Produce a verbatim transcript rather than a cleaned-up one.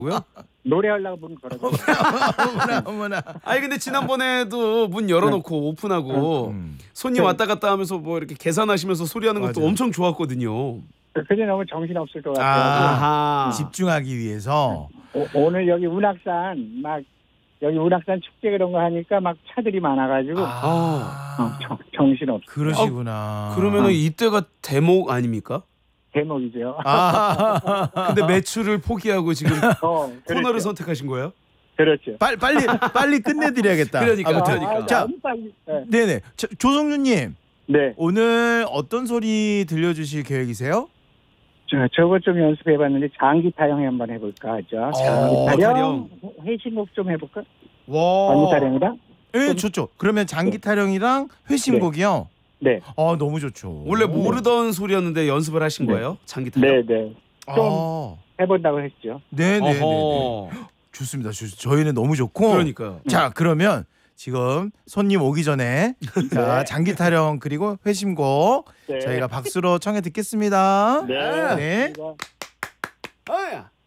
뭐야? 노래하려고 문 걸어줘. 어머나 어머나. 아니 근데 지난번에도 문 열어놓고 오픈하고 음. 손님 네. 왔다 갔다 하면서 뭐 이렇게 계산하시면서 소리하는 것도 맞아요. 엄청 좋았거든요. 그게 너무 정신없을 것 아, 같아요. 아하. 집중하기 위해서. 오, 오늘 여기 운악산 막 여기 운악산 축제 그런 거 하니까 막 차들이 많아가지고 아. 어, 정, 정신없어. 그러시구나. 그러면은 이때가 대목 아닙니까? 대목이죠. 아. 근데 매출을 포기하고 지금 어, 코너를 그렇죠. 선택하신 거예요? 그렇죠. 빨리 빨리 빨리 끝내드려야겠다. 그러니까, 아무튼 그러니까. 자, 너무 빨리. 네. 네네. 자, 조성준님 네. 오늘 어떤 소리 들려주실 계획이세요? 저, 저거 좀 연습해봤는데 장기 타령 한번 해볼까 하죠. 장기 어, 타령 타령. 회신곡 좀 해볼까? 와. 장기 타령이랑? 예, 좋죠. 그러면 장기 타령이랑 회심곡이요. 네. 아, 너무 좋죠. 원래 모르던 소리였는데 연습을 하신 네. 거예요? 장기 타령? 네네. 아. 좀 해본다고 했죠. 네네네. 어허. 좋습니다. 좋, 저희는 너무 좋고. 그러니까요. 자, 그러면 지금 손님 오기 전에 자, 장기 타령 그리고 회심곡 네. 저희가 박수로 청해 듣겠습니다. 네. 네. 아야.